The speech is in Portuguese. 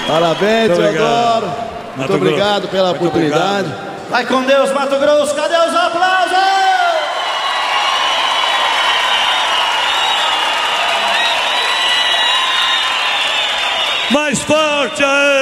Parabéns, Teodoro. Muito obrigado pela oportunidade. Vai com Deus, Mato Grosso. Cadê os aplausos? Mais forte, aê!